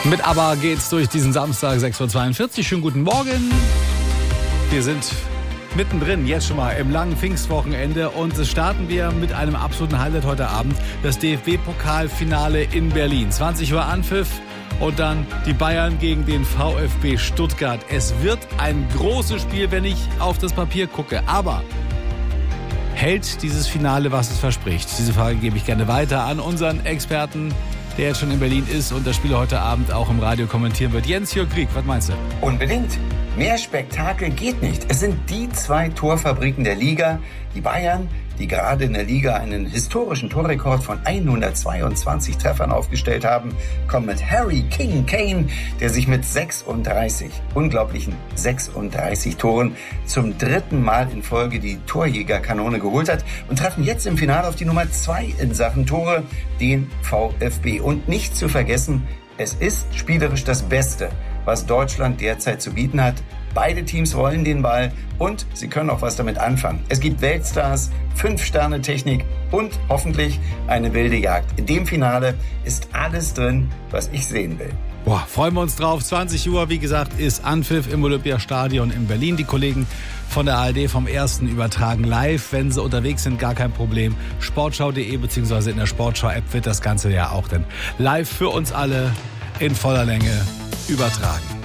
Mit ABBA geht's durch diesen Samstag, 6.42 Uhr. Schönen guten Morgen. Wir sind mittendrin, jetzt schon mal im langen Pfingstwochenende. Und starten wir mit einem absoluten Highlight heute Abend. Das DFB-Pokalfinale in Berlin. 20 Uhr Anpfiff und dann die Bayern gegen den VfB Stuttgart. Es wird ein großes Spiel, wenn ich auf das Papier gucke. Aber hält dieses Finale, was es verspricht? Diese Frage gebe ich gerne weiter an unseren Experten, der jetzt schon in Berlin ist und das Spiel heute Abend auch im Radio kommentieren wird. Jens-Jürg Krieg, was meinst du? Unbedingt. Mehr Spektakel geht nicht. Es sind die zwei Torfabriken der Liga. Die Bayern, die gerade in der Liga einen historischen Torrekord von 122 Treffern aufgestellt haben, kommen mit Harry King Kane, der sich mit 36 Toren zum dritten Mal in Folge die Torjägerkanone geholt hat und treffen jetzt im Finale auf die Nummer 2 in Sachen Tore, den VfB. Und nicht zu vergessen, es ist spielerisch das Beste, was Deutschland derzeit zu bieten hat. Beide Teams wollen den Ball und sie können auch was damit anfangen. Es gibt Weltstars, 5-Sterne-Technik und hoffentlich eine wilde Jagd. In dem Finale ist alles drin, was ich sehen will. Boah, freuen wir uns drauf. 20 Uhr, wie gesagt, ist Anpfiff im Olympiastadion in Berlin. Die Kollegen von der ARD vom Ersten übertragen live. Wenn sie unterwegs sind, gar kein Problem. Sportschau.de bzw. in der Sportschau-App wird das Ganze ja auch dann live für uns alle in voller Länge übertragen.